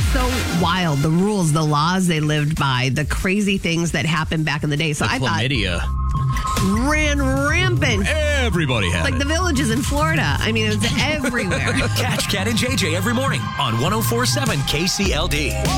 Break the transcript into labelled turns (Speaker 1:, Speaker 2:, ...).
Speaker 1: so wild. The rules, the laws they lived by, the crazy things that happened back in the day. So I
Speaker 2: Chlamydia.
Speaker 1: thought ran rampant.
Speaker 2: Everybody had
Speaker 1: Like
Speaker 2: it.
Speaker 1: the villages in Florida. I mean, it was everywhere.
Speaker 3: Catch Cat and JJ every morning on 104.7 KCLD.